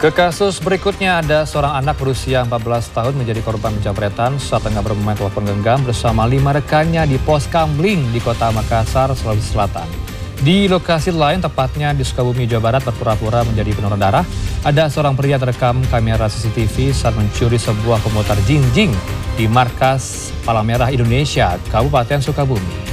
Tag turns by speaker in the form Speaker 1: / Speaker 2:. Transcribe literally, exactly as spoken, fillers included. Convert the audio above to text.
Speaker 1: Ke kasus berikutnya, ada seorang anak berusia empat belas tahun menjadi korban penjamretan saat tengah bermain telepon genggam bersama lima rekannya di pos Kambling di Kota Makassar, Sulawesi Selatan. Di lokasi lain, tepatnya di Sukabumi, Jawa Barat, berpura-pura menjadi pendonor darah, ada seorang pria terekam kamera C C T V saat mencuri sebuah komuter jinjing di markas Palang Merah Indonesia, Kabupaten Sukabumi.